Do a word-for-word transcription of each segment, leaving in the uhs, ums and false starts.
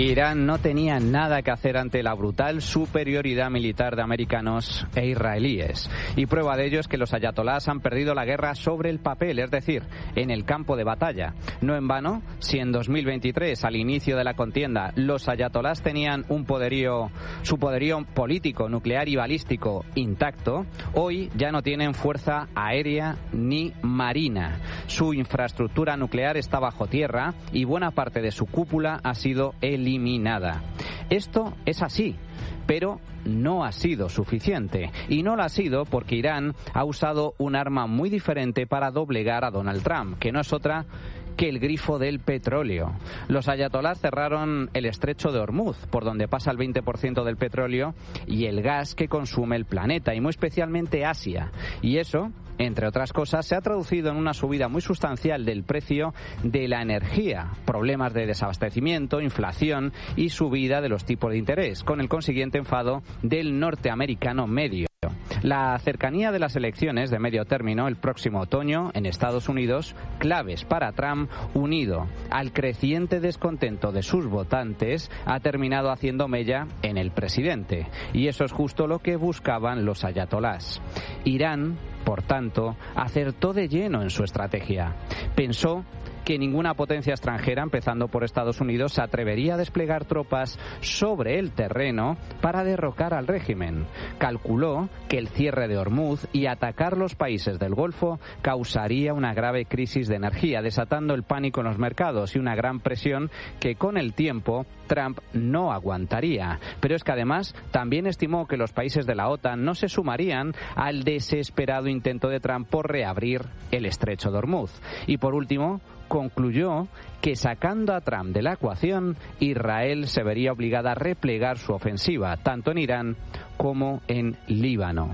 Irán no tenía nada que hacer ante la brutal superioridad militar de americanos e israelíes. Y prueba de ello es que los ayatolás han perdido la guerra sobre el papel, es decir, en el campo de batalla. No en vano, si en dos mil veintitrés, al inicio de la contienda, los ayatolás tenían un poderío, su poderío político, nuclear y balístico intacto, hoy ya no tienen fuerza aérea ni marina. Su infraestructura nuclear está bajo tierra y buena parte de su cúpula ha sido eliminada. Esto es así, pero no ha sido suficiente. Y no lo ha sido porque Irán ha usado un arma muy diferente para doblegar a Donald Trump, que no es otra que el grifo del petróleo. Los ayatolás cerraron el estrecho de Hormuz, por donde pasa el veinte por ciento del petróleo y el gas que consume el planeta, y muy especialmente Asia. Y eso, entre otras cosas, se ha traducido en una subida muy sustancial del precio de la energía, problemas de desabastecimiento, inflación y subida de los tipos de interés, con el consiguiente enfado del norteamericano medio. La cercanía de las elecciones de medio término el próximo otoño en Estados Unidos, claves para Trump, unido al creciente descontento de sus votantes, ha terminado haciendo mella en el presidente. Y eso es justo lo que buscaban los ayatolás. Irán, por tanto, acertó de lleno en su estrategia. Pensó que ninguna potencia extranjera, empezando por Estados Unidos, se atrevería a desplegar tropas sobre el terreno para derrocar al régimen. Calculó que el cierre de Hormuz y atacar los países del Golfo causaría una grave crisis de energía, desatando el pánico en los mercados y una gran presión que con el tiempo Trump no aguantaría. Pero es que además también estimó que los países de la OTAN no se sumarían al desesperado intento de Trump por reabrir el estrecho de Hormuz. Y por último, concluyó que sacando a Trump de la ecuación, Israel se vería obligada a replegar su ofensiva, tanto en Irán como en Líbano.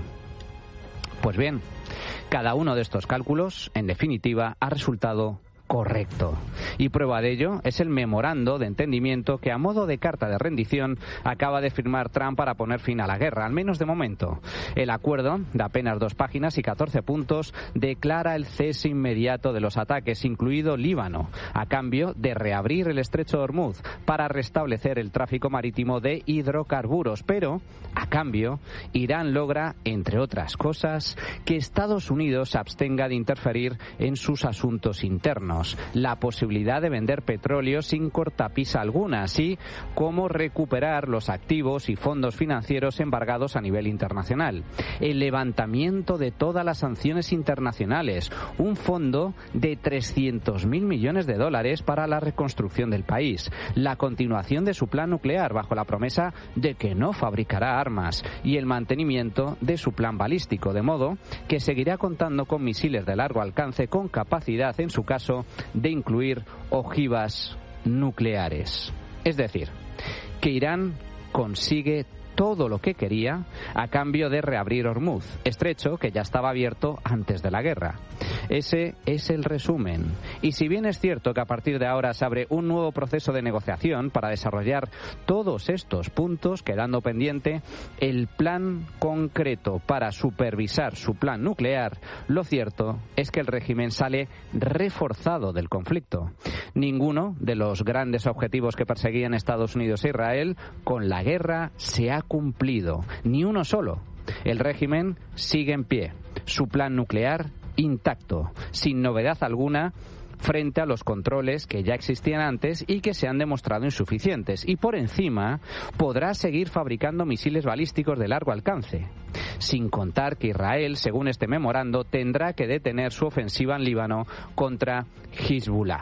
Pues bien, cada uno de estos cálculos, en definitiva, ha resultado correcto. Y prueba de ello es el memorando de entendimiento que, a modo de carta de rendición, acaba de firmar Trump para poner fin a la guerra, al menos de momento. El acuerdo, de apenas dos páginas y catorce puntos, declara el cese inmediato de los ataques, incluido Líbano, a cambio de reabrir el estrecho de Hormuz para restablecer el tráfico marítimo de hidrocarburos. Pero, a cambio, Irán logra, entre otras cosas, que Estados Unidos se abstenga de interferir en sus asuntos internos, la posibilidad de vender petróleo sin cortapisa alguna, así como recuperar los activos y fondos financieros embargados a nivel internacional, el levantamiento de todas las sanciones internacionales, un fondo de trescientos mil millones de dólares para la reconstrucción del país, la continuación de su plan nuclear bajo la promesa de que no fabricará armas y el mantenimiento de su plan balístico, de modo que seguirá contando con misiles de largo alcance con capacidad, en su caso, de incluir ojivas nucleares. Es decir, que Irán consigue todo lo que quería a cambio de reabrir Hormuz, estrecho que ya estaba abierto antes de la guerra. Ese es el resumen. Y si bien es cierto que a partir de ahora se abre un nuevo proceso de negociación para desarrollar todos estos puntos, quedando pendiente el plan concreto para supervisar su plan nuclear, lo cierto es que el régimen sale reforzado del conflicto. Ninguno de los grandes objetivos que perseguían Estados Unidos e Israel con la guerra se ha cumplido, ni uno solo. El régimen sigue en pie, su plan nuclear intacto, sin novedad alguna frente a los controles que ya existían antes y que se han demostrado insuficientes. Y por encima podrá seguir fabricando misiles balísticos de largo alcance, sin contar que Israel, según este memorando, tendrá que detener su ofensiva en Líbano contra Hezbollah.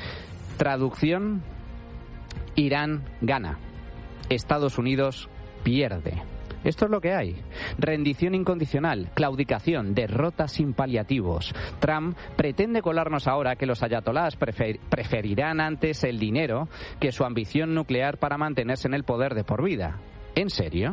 Traducción: Irán gana, Estados Unidos pierde. Esto es lo que hay. Rendición incondicional, claudicación, derrota sin paliativos. Trump pretende colarnos ahora que los ayatolás prefer- preferirán antes el dinero que su ambición nuclear para mantenerse en el poder de por vida. ¿En serio?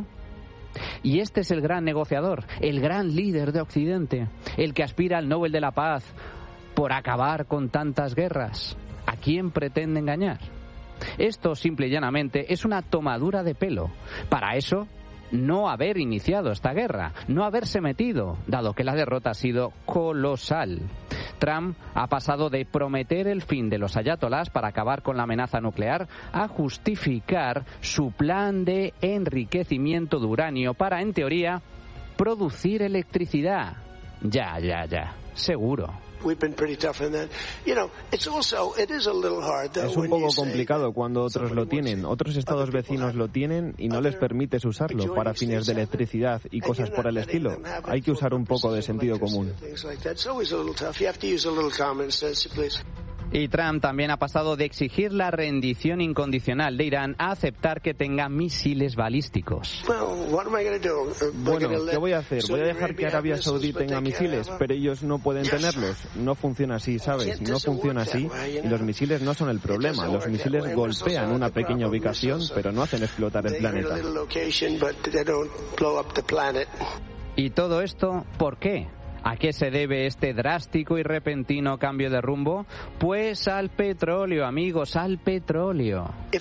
Y este es el gran negociador, el gran líder de Occidente, el que aspira al Nobel de la Paz por acabar con tantas guerras. ¿A quién pretende engañar? Esto, simple y llanamente, es una tomadura de pelo. Para eso, no haber iniciado esta guerra, no haberse metido, dado que la derrota ha sido colosal. Trump ha pasado de prometer el fin de los ayatolás para acabar con la amenaza nuclear a justificar su plan de enriquecimiento de uranio para, en teoría, producir electricidad. Ya, ya, ya, seguro. Es un poco complicado cuando otros lo tienen. Otros estados vecinos lo tienen y no les permites usarlo para fines de electricidad y cosas por el estilo. Hay que usar un poco de sentido común. Y Trump también ha pasado de exigir la rendición incondicional de Irán a aceptar que tenga misiles balísticos. Bueno, ¿qué voy a hacer? ¿Voy a dejar que Arabia Saudí tenga misiles, pero ellos no pueden tenerlos? No funciona así, ¿sabes? No funciona así y los misiles no son el problema. Los misiles golpean una pequeña ubicación, pero no hacen explotar el planeta. ¿Y todo esto por qué? ¿A qué se debe este drástico y repentino cambio de rumbo? Pues al petróleo, amigos, al petróleo. Si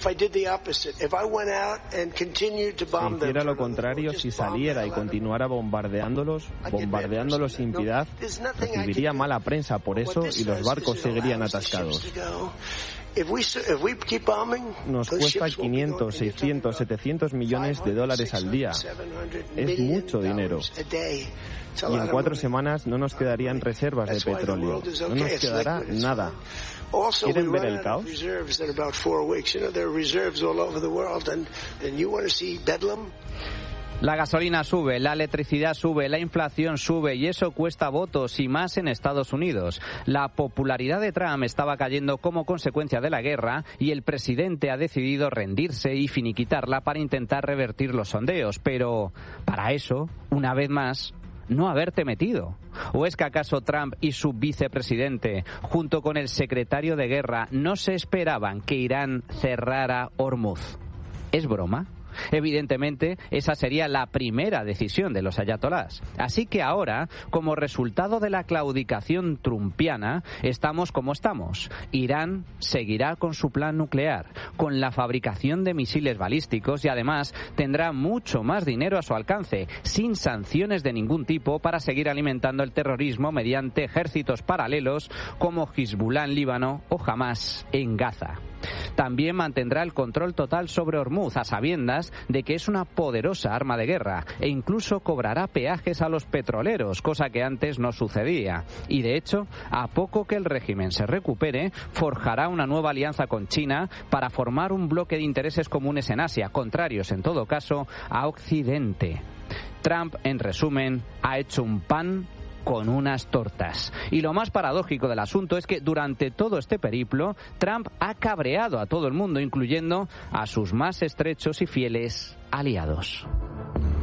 hiciera lo contrario, si saliera y continuara bombardeándolos, bombardeándolos sin piedad, recibiría mala prensa por eso y los barcos seguirían atascados. Nos cuesta quinientos, seiscientos, setecientos millones de dólares al día. Es mucho dinero. Y en cuatro semanas no nos quedarían reservas de petróleo. No nos quedará nada. ¿Quieren ver el caos? La gasolina sube, la electricidad sube, la inflación sube y eso cuesta votos y más en Estados Unidos. La popularidad de Trump estaba cayendo como consecuencia de la guerra y el presidente ha decidido rendirse y finiquitarla para intentar revertir los sondeos. Pero para eso, una vez más, no haberte metido. ¿O es que acaso Trump y su vicepresidente, junto con el secretario de guerra, no se esperaban que Irán cerrara Hormuz? ¿Es broma? Evidentemente, esa sería la primera decisión de los ayatolás. Así que ahora, como resultado de la claudicación trumpiana, estamos como estamos. Irán seguirá con su plan nuclear, con la fabricación de misiles balísticos y además tendrá mucho más dinero a su alcance, sin sanciones de ningún tipo, para seguir alimentando el terrorismo mediante ejércitos paralelos como Hezbollah en Líbano o Hamás en Gaza. También mantendrá el control total sobre Hormuz, a sabiendas de que es una poderosa arma de guerra, e incluso cobrará peajes a los petroleros, cosa que antes no sucedía. Y de hecho, a poco que el régimen se recupere, forjará una nueva alianza con China para formar un bloque de intereses comunes en Asia, contrarios en todo caso a Occidente. Trump, en resumen, ha hecho un pan con unas tortas. Y lo más paradójico del asunto es que durante todo este periplo, Trump ha cabreado a todo el mundo, incluyendo a sus más estrechos y fieles aliados.